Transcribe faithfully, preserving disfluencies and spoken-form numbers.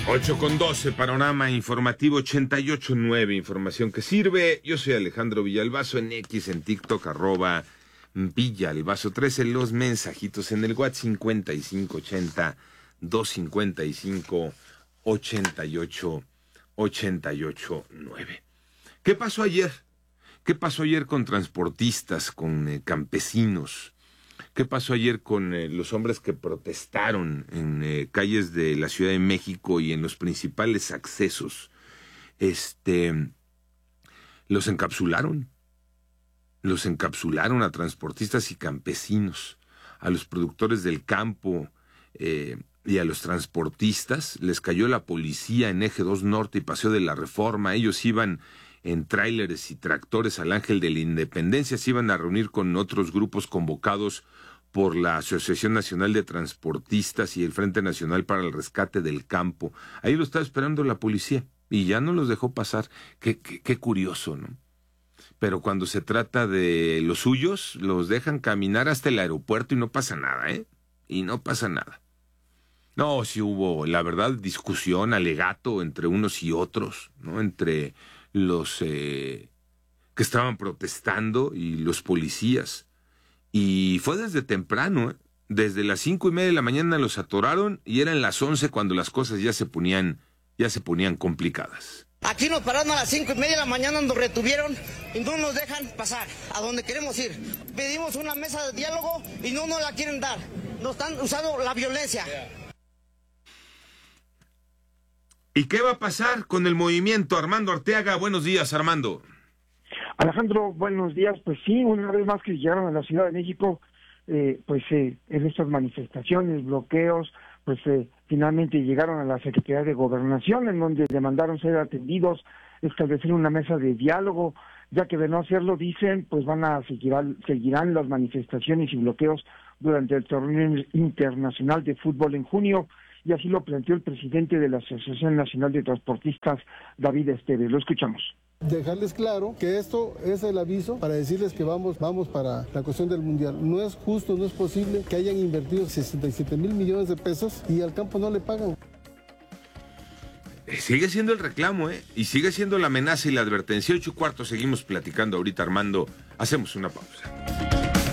ocho con doce, panorama informativo ochenta y ocho punto nueve, información que sirve. Yo soy Alejandro Villalbazo, en X, en TikTok, arroba Villalbazo trece, los mensajitos en el WhatsApp cincuenta y cinco ochenta, doscientos cincuenta y cinco, ochenta y ocho, ochenta y ocho nueve. ¿Qué pasó ayer? ¿Qué pasó ayer con transportistas, con eh, campesinos? ¿Qué pasó ayer con eh, los hombres que protestaron en eh, calles de la Ciudad de México y en los principales accesos? Este, los encapsularon. Los encapsularon a transportistas y campesinos, a los productores del campo eh, y a los transportistas. Les cayó la policía en Eje dos Norte y Paseo de la Reforma. Ellos iban en tráileres y tractores al Ángel de la Independencia, se iban a reunir con otros grupos convocados por la Asociación Nacional de Transportistas y el Frente Nacional para el Rescate del Campo. Ahí lo estaba esperando la policía y ya no los dejó pasar. Qué, qué, qué curioso, ¿no? Pero cuando se trata de los suyos, los dejan caminar hasta el aeropuerto y no pasa nada, ¿eh? Y no pasa nada. No, sí hubo, la verdad, discusión, alegato entre unos y otros, ¿no? Entre los eh, que estaban protestando y los policías. Y fue desde temprano, ¿eh? Desde las cinco y media de la mañana los atoraron y eran las once cuando las cosas ya se ponían, ya se ponían complicadas. Aquí nos pararon a las cinco y media de la mañana, nos retuvieron y no nos dejan pasar a donde queremos ir. Pedimos una mesa de diálogo y no nos la quieren dar. Nos están usando la violencia. ¿Y qué va a pasar con el movimiento? Armando Arteaga, buenos días, Armando. Alejandro, buenos días. Pues sí, una vez más que llegaron a la Ciudad de México, eh, pues eh, en estas manifestaciones, bloqueos, pues eh, finalmente llegaron a la Secretaría de Gobernación, en donde demandaron ser atendidos, establecer una mesa de diálogo, ya que de no hacerlo, dicen, pues van a seguir, seguirán las manifestaciones y bloqueos durante el torneo internacional de fútbol en junio, y así lo planteó el presidente de la Asociación Nacional de Transportistas, David Esteves. Lo escuchamos. Dejarles claro que esto es el aviso para decirles que vamos, vamos para la cuestión del mundial. No es justo, no es posible que hayan invertido sesenta y siete mil millones de pesos y al campo no le pagan. Sigue siendo el reclamo, ¿eh? Y sigue siendo la amenaza y la advertencia. Ocho y cuarto, seguimos platicando ahorita, Armando. Hacemos una pausa.